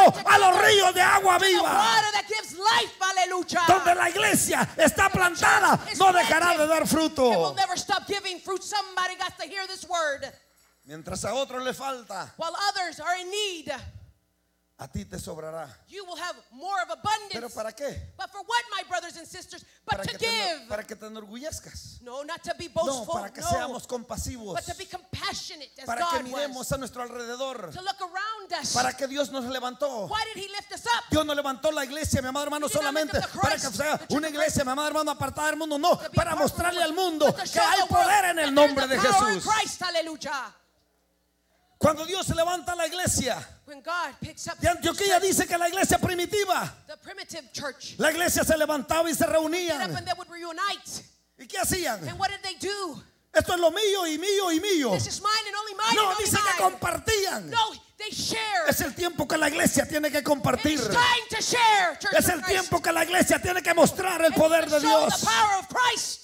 a los ríos de agua to the viva. water that gives life. Hallelujah. Donde la iglesia está plantada, no dejará de dar It will fruto. never stop giving fruit. Somebody got to hear this word. Mientras a otros le falta, While others are in need, a ti te sobrará. you will have more of abundance. ¿Pero para qué? But for what, my brothers and sisters? But to give. Para que te enorgullezcas. No, not to be No, boastful. para que No, seamos compasivos. but to be compassionate as Para que God miremos was. a nuestro alrededor. To look around us. Para que Dios nos levantó. Why did He lift us up? Dios no levantó la iglesia, mi amado hermano, He did not solamente lift up the para que Christ, sea the church una of iglesia, mi amado hermano, apartada del mundo. No, To be para apart from mostrarle the al world, mundo but to que show hay the world poder en that el there's nombre the de power in Jesús. Christ. Hallelujah. Cuando Dios levanta la iglesia, When God picks up de Antioquía dice que la iglesia primitiva, the primitive church, la iglesia se levantaba y se get up reunían. and they would reunite. ¿Y qué hacían? And what did they do? Esto es lo mío y mío y mío. This is mine and only mine No, and only dice que mine. compartían. No, they share. Es el tiempo que la iglesia tiene que It compartir. is time to share, Church Es of el Christ. tiempo que la iglesia tiene que mostrar el And poder to de show Dios. the power of Christ.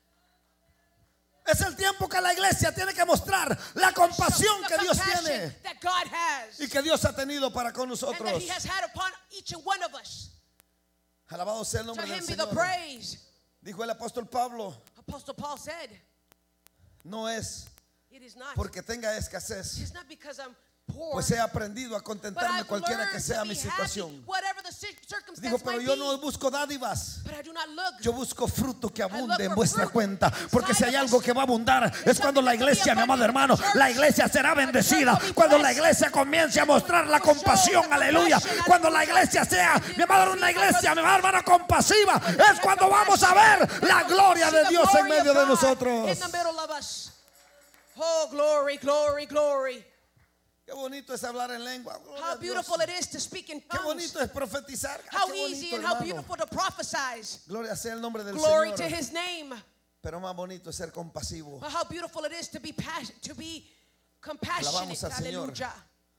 Es el tiempo que la iglesia tiene que mostrar la compasión The que Dios compassion tiene that God has. y que Dios ha tenido para con And that nosotros. He has had upon each and one of us. Alabado sea el To nombre del Him be the Señor. praise. Dijo el apóstol Pablo, Apostle Paul said, no es it is not. porque tenga escasez, It's not because I'm poor. pues he aprendido a But contentarme I've cualquiera que learned sea to mi be happy, situación. whatever the circumstance Dijo, pero might yo be. no busco dádivas. But I do not look. Yo busco fruto que abunde en for vuestra fruit cuenta. Porque si hay inside of algo us. que va a abundar es cuando la iglesia, mi amado hermano, la iglesia será bendecida. will be Cuando la blessed. iglesia comience a mostrar la compasión, aleluya. Cuando la iglesia sea, mi amado, una iglesia, mi amado hermano, compasiva. Es cuando vamos a ver la gloria de Dios en medio de nosotros. In the middle of us. Oh, glory, glory, glory. Qué bonito es hablar en lengua. Gloria How a Dios. beautiful it is to speak in Qué tongues. bonito es profetizar. How Qué easy bonito, and how hermano. beautiful to prophesize. Gloria sea el nombre del Glory Señor. to His name. Pero más bonito es ser compasivo. But how beautiful it is to be compassionate. Alabamos al Señor. Hallelujah.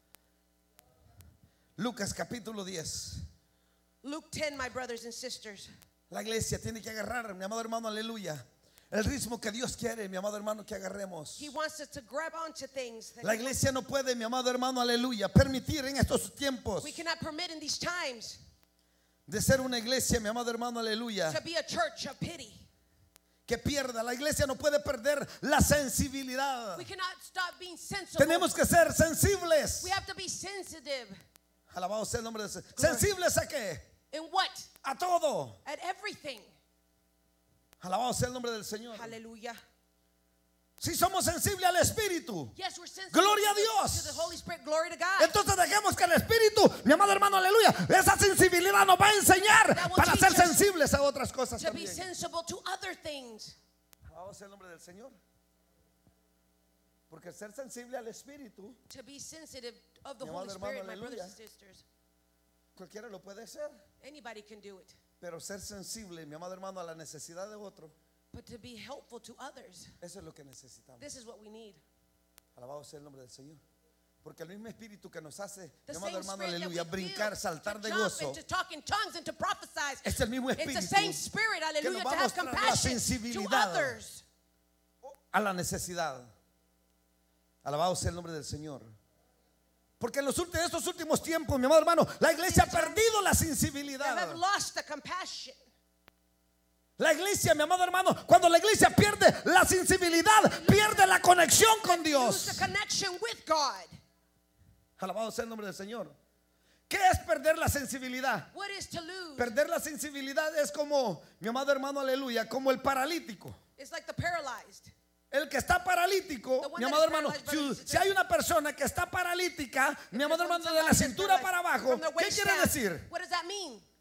Lucas capítulo 10. Luke 10, my brothers and sisters. La iglesia tiene que agarrar, mi amado hermano, aleluya, el ritmo que Dios quiere, mi amado hermano, que agarremos. He wants us to grab onto things that La iglesia no puede, mi amado hermano, aleluya, permitir en estos tiempos we cannot permit in these times de ser una iglesia, mi amado hermano, aleluya, to be a church of pity. que pierda. La iglesia no puede perder la sensibilidad. We cannot stop being sensible. Tenemos que ser sensibles. We have to be sensitive. Alabado sea el nombre de Dios. ¿Sensibles a qué? In what? A todo. At everything. Alabado sea el nombre del Señor. Hallelujah. Si somos sensibles al Espíritu, Yes, we're sensitive Gloria a to the- Dios. to the Holy Spirit. Glory to God. entonces dejemos que el Espíritu, mi amado hermano, aleluya, esa sensibilidad nos va a enseñar That will para teach ser us sensibles a otras cosas To be también. sensible to other things. Alabado sea el nombre del Señor. Porque ser sensible al Espíritu, To be sensitive of the Mi Holy amado hermano, Spirit, my brothers aleluya. and sisters. cualquiera lo puede ser. Anybody can do it. Pero ser sensible, mi amado hermano, a la necesidad de otro, But to be helpful to others, eso es lo que necesitamos. this is what we need. Alabado sea el nombre del Señor. Porque el mismo Espíritu que nos hace, The mi amado same hermano, spirit that aleluya, we brincar, feel saltar to de jump gozo, and to talk in tongues and to prophesize. es el mismo It's the Espíritu same spirit, que hallelujah, nos to va a have mostrar la compassion to sensibilidad others. a la necesidad. Alabado sea el nombre del Señor. Porque en estos últimos tiempos, mi amado hermano, la iglesia ha perdido la They sensibilidad. have lost the compassion. La iglesia, mi amado hermano, cuando la iglesia pierde la sensibilidad, pierde la conexión con Lose Dios. the connection with God. Alabado sea el nombre del Señor. ¿Qué es perder la sensibilidad? What is to lose? Perder la sensibilidad es como, mi amado hermano, aleluya, como el paralítico. It's like the paralyzed. El que está paralítico, The one mi that amado is hermano, paralyzed, brothers and si sisters. hay una persona que está paralítica, mi amado hermano, de la Somebody that's cintura paralyzed para abajo, from their ¿qué waist quiere down. decir? What does that mean?